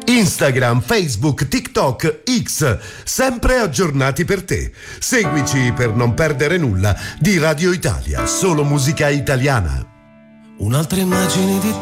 Instagram, Facebook, TikTok, X, sempre aggiornati per te. Seguici per non perdere nulla di Radio Italia, solo musica italiana. Un'altra immagine di